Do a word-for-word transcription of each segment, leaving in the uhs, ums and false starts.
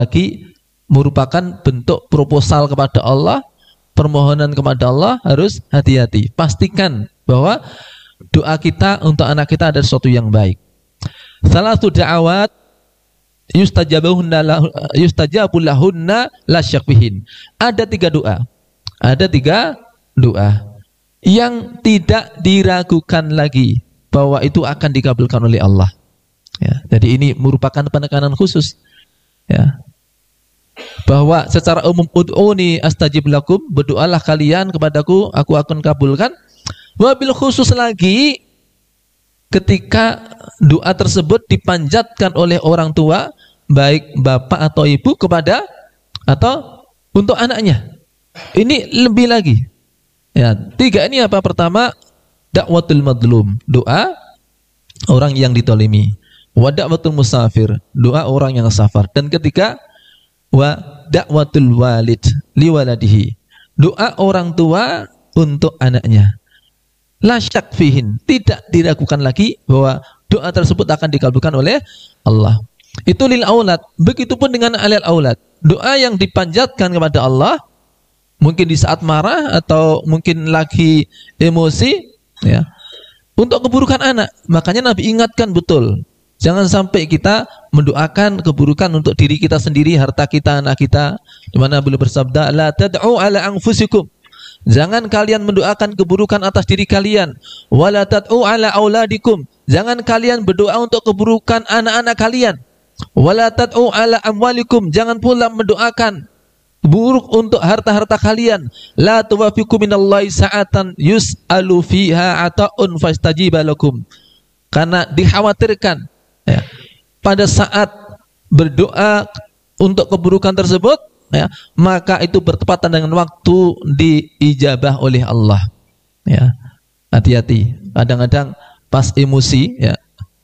lagi merupakan bentuk proposal kepada Allah, permohonan kepada Allah, harus hati-hati. Pastikan bahwa doa kita untuk anak kita ada sesuatu yang baik. Salah satu da'awat yustajabahunna yustajabulahunna la syakfihin. Ada tiga doa. Ada tiga doa yang tidak diragukan lagi bahwa itu akan dikabulkan oleh Allah. Ya, jadi ini merupakan penekanan khusus. Ya. Bahwa secara umum ud'uni astajib lakum, berdoalah kalian kepadaku, aku akan kabulkan. Wabil khusus lagi ketika doa tersebut dipanjatkan oleh orang tua, baik bapak atau ibu, kepada atau untuk anaknya. Ini lebih lagi. Ya, tiga ini apa? Pertama, dakwatul madlum, doa orang yang ditolimi. Wa da'watul musafir, doa orang yang safar. Dan ketiga, wa da'watul walid liwaladihi, doa orang tua untuk anaknya. La syak fihin, tidak diragukan lagi bahwa doa tersebut akan dikabulkan oleh Allah. Itu lil aulad. Begitupun dengan alil aulad, doa yang dipanjatkan kepada Allah mungkin di saat marah atau mungkin lagi emosi, ya, untuk keburukan anak. Makanya Nabi ingatkan betul, jangan sampai kita mendoakan keburukan untuk diri kita sendiri, harta kita, anak kita. Di mana beliau bersabda, la tad'u ala anfusikum, jangan kalian mendoakan keburukan atas diri kalian. Wala tad'u ala auladikum, jangan kalian berdoa untuk keburukan anak-anak kalian. Wala tad'u ala amwalikum, jangan pula mendoakan buruk untuk harta-harta kalian. La tuwafiqu minallahi sa'atan yus'alu fiha ata'un fastajiba lakum, karena dikhawatirkan, ya, pada saat berdoa untuk keburukan tersebut, ya, maka itu bertepatan dengan waktu diijabah oleh Allah. Ya, hati-hati. Kadang-kadang pas emosi, ya,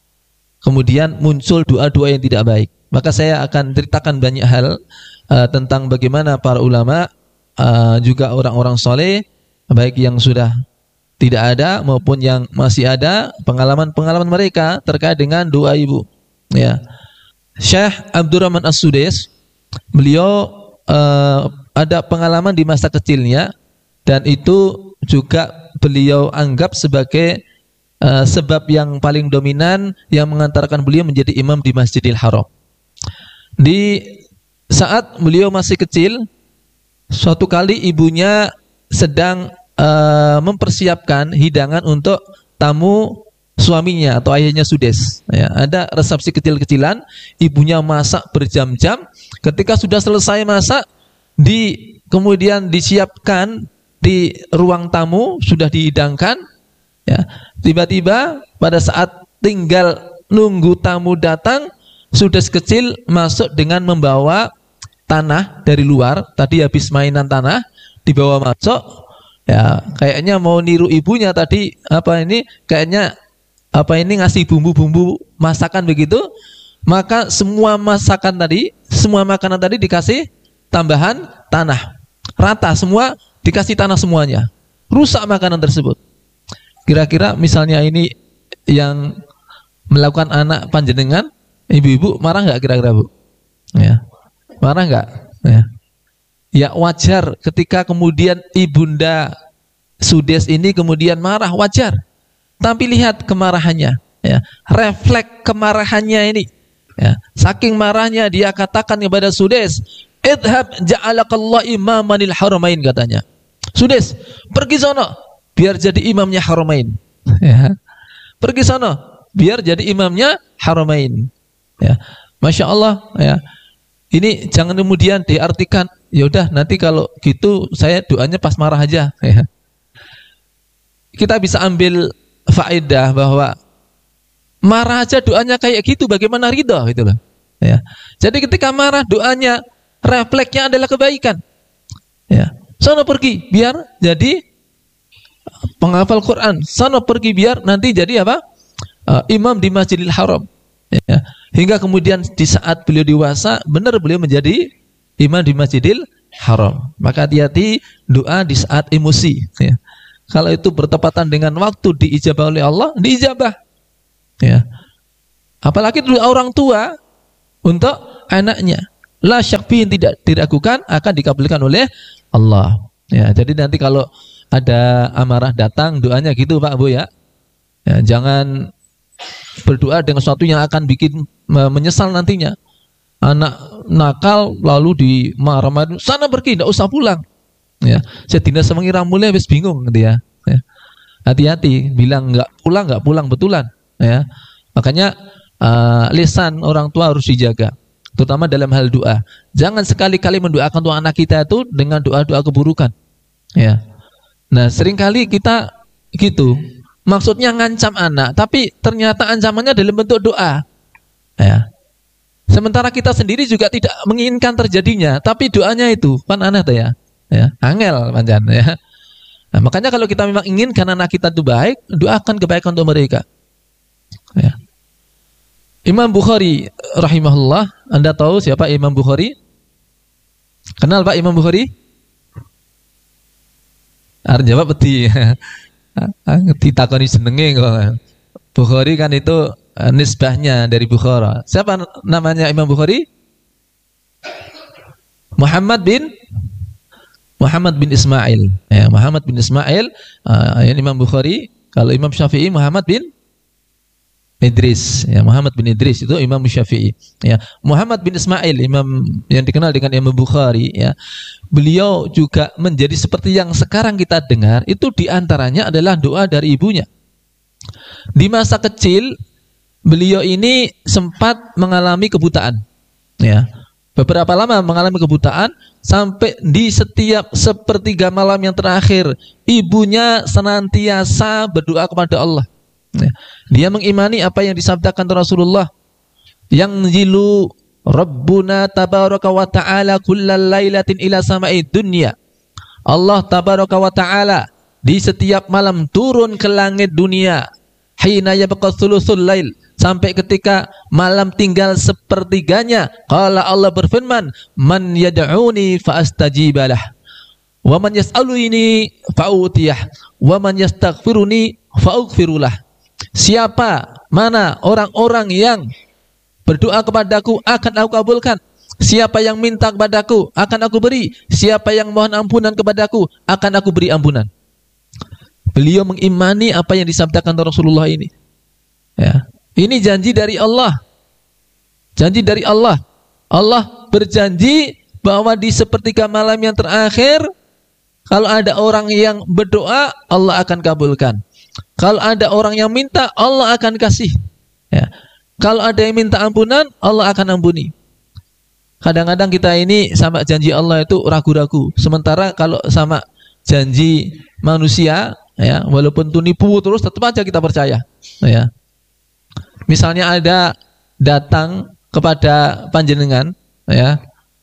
kemudian muncul doa-doa yang tidak baik. Maka saya akan ceritakan banyak hal uh, tentang bagaimana para ulama, uh, juga orang-orang soleh, baik yang sudah tidak ada maupun yang masih ada, pengalaman-pengalaman mereka terkait dengan doa ibu. Ya, Syekh Abdurrahman As-Sudais, beliau uh, ada pengalaman di masa kecilnya, dan itu juga beliau anggap sebagai uh, sebab yang paling dominan yang mengantarkan beliau menjadi imam di Masjidil Haram. Di saat beliau masih kecil, suatu kali ibunya sedang uh, mempersiapkan hidangan untuk tamu suaminya atau ayahnya Sudais. Ya, ada resepsi kecil-kecilan, ibunya masak berjam-jam. Ketika sudah selesai masak, di kemudian disiapkan di ruang tamu, sudah dihidangkan. Ya, tiba-tiba pada saat tinggal nunggu tamu datang, Sudais kecil masuk dengan membawa tanah dari luar. Tadi habis mainan tanah, dibawa masuk. Ya, kayaknya mau niru ibunya tadi, apa ini? Kayaknya apa ini ngasih bumbu-bumbu masakan begitu. Maka semua masakan tadi, semua makanan tadi dikasih tambahan tanah. Rata semua dikasih tanah semuanya. Rusak makanan tersebut. Kira-kira misalnya ini yang melakukan anak panjenengan, ibu-ibu marah nggak kira-kira, Bu? Ya. Marah nggak? Ya. Ya wajar ketika kemudian ibunda Sudais ini kemudian marah, wajar. Tapi lihat kemarahannya, ya. Refleks kemarahannya ini. Ya. Saking marahnya dia katakan kepada Sudais, "Idhab ja'alakallahu imamanil haramain," katanya. Sudais, pergi sono biar jadi imamnya haramain. Ya. Pergi sono biar jadi imamnya haramain. Ya, Masya Allah, ya. Ini jangan kemudian diartikan, ya udah nanti kalau gitu saya doanya pas marah aja. Ya. Kita bisa ambil faedah bahwa marah aja doanya kayak gitu, bagaimana ridho gitu loh. Ya. Jadi ketika marah doanya refleksnya adalah kebaikan. Ya. Sono pergi biar jadi penghafal Quran. Sono pergi biar nanti jadi apa? Uh, imam di Masjidil Haram. Ya. Hingga kemudian di saat beliau dewasa, benar beliau menjadi imam di Masjidil Haram. Maka hati-hati doa di saat emosi. Ya. Kalau itu bertepatan dengan waktu diijabah oleh Allah, diijabah. Ya. Apalagi doa orang tua untuk anaknya. la syak fihi, tidak diragukan akan dikabulkan oleh Allah. Ya, jadi nanti kalau ada amarah datang doanya gitu Pak Bu ya. Ya, jangan berdoa dengan sesuatu yang akan bikin menyesal nantinya. Anak nakal lalu di marah-marah, sana pergi, tidak usah pulang. Ya, sedina semengira mulai wis bingung dia. Ya. Hati-hati, bilang nggak pulang nggak pulang betulan. Ya, makanya uh, lisan orang tua harus dijaga, terutama dalam hal doa. Jangan sekali-kali mendoakan tuh anak kita itu dengan doa-doa keburukan. Ya, nah seringkali kita gitu, maksudnya ngancam anak, tapi ternyata ancamannya dalam bentuk doa. Ya. Sementara kita sendiri juga tidak menginginkan terjadinya, tapi doanya itu kan aneh tuh ya. Ya, angel panjang ya. Nah, makanya kalau kita memang inginkan anak kita itu baik, doakan kebaikan untuk mereka. Ya. Imam Bukhari rahimahullah, Anda tahu siapa Imam Bukhari? Kenal Pak Imam Bukhari? Arep jawab peti. Ditakoni senenge kok. Bukhari kan itu nisbahnya dari Bukhara. Siapa namanya Imam Bukhari? Muhammad bin Muhammad bin Ismail. Ya, Muhammad bin Ismail, uh, Imam Bukhari. Kalau Imam Syafi'i Muhammad bin Idris. Ya, Muhammad bin Idris itu Imam Syafi'i. Ya, Muhammad bin Ismail, imam yang dikenal dengan Imam Bukhari. Ya, beliau juga menjadi seperti yang sekarang kita dengar. Itu diantaranya adalah doa dari ibunya. Di masa kecil beliau ini sempat mengalami kebutaan. Ya. Beberapa lama mengalami kebutaan, sampai di setiap sepertiga malam yang terakhir ibunya senantiasa berdoa kepada Allah. Ya. Dia mengimani apa yang disabdakan Rasulullah, yang jilu Rabbuna tabaraka wa ta'ala kullal lailatin ila sama'i dunya. Allah tabaraka wa ta'ala di setiap malam turun ke langit dunia. Hina yabqa thuluthul lail, sampai ketika malam tinggal sepertiganya, qala Allah berfirman, man yad'uni fa astajibalah, wa man yas'aluni fa utiyah, wa man yastaghfiruni fa aghfirulah. Siapa mana orang-orang yang berdoa kepadaku akan aku kabulkan. Siapa yang minta kepadaku akan aku beri. Siapa yang mohon ampunan kepadaku akan aku beri ampunan. Beliau mengimani apa yang disabdakan Rasulullah ini. Ya. Ini janji dari Allah. Janji dari Allah. Allah berjanji bahwa di sepertiga malam yang terakhir, kalau ada orang yang berdoa, Allah akan kabulkan. Kalau ada orang yang minta, Allah akan kasih. Ya. Kalau ada yang minta ampunan, Allah akan ampuni. Kadang-kadang kita ini sama janji Allah itu ragu-ragu. Sementara kalau sama janji manusia, ya, walaupun itu nipu terus, tetap aja kita percaya. Ya. Misalnya ada datang kepada panjenengan, ya,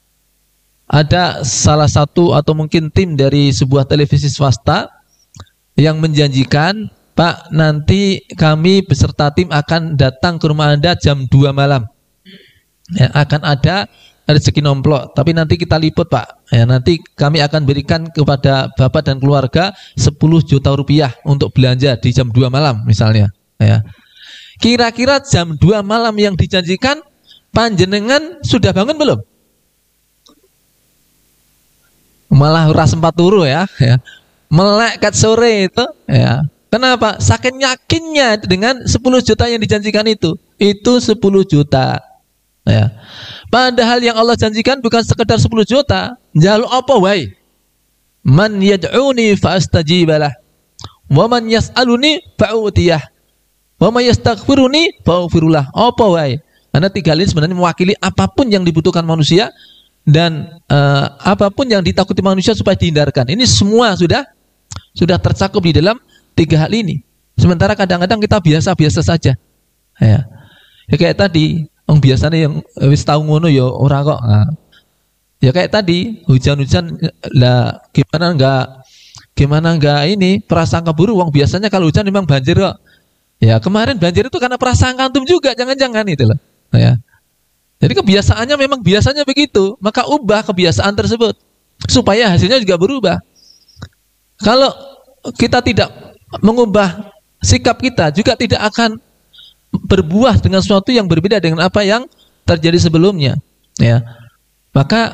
ada salah satu atau mungkin tim dari sebuah televisi swasta yang menjanjikan, Pak, nanti kami beserta tim akan datang ke rumah Anda jam dua malam. Ya, akan ada rezeki nomplok, tapi nanti kita liput Pak. Ya, nanti kami akan berikan kepada Bapak dan keluarga sepuluh juta rupiah untuk belanja di jam dua malam misalnya. Ya. Kira-kira jam dua malam yang dijanjikan, panjenengan sudah bangun belum? Malah ras sempat turu ya. Ya. Melek kat sore itu. Ya. Kenapa? Saking yakinnya dengan sepuluh juta yang dijanjikan itu. Itu sepuluh juta. Ya. Padahal yang Allah janjikan bukan sekedar sepuluh juta. Jaluk apa wae? Man yad'uni fa'astajibalah, wa man yas'aluni fa'utiyah, wa man yastaghfiruni fa'aghfirullah. Apa wae? Karena tiga ini sebenarnya mewakili apapun yang dibutuhkan manusia dan uh, apapun yang ditakuti manusia supaya dihindarkan. Ini semua sudah sudah tercakup di dalam tiga hal ini. Sementara kadang-kadang kita biasa-biasa saja. Ya. Ya kayak tadi, yang biasanya yang wis tau ngono ya ora kok. Nah, ya kayak tadi, hujan-hujan lah gimana enggak gimana enggak ini prasangka buruk, wong biasanya kalau hujan memang banjir kok. Ya, kemarin banjir itu karena prasangka antum juga, jangan-jangan itu loh. Ya. Jadi kebiasaannya memang biasanya begitu, maka ubah kebiasaan tersebut supaya hasilnya juga berubah. Kalau kita tidak mengubah sikap kita, juga tidak akan berbuah dengan sesuatu yang berbeda dengan apa yang terjadi sebelumnya. Ya. Maka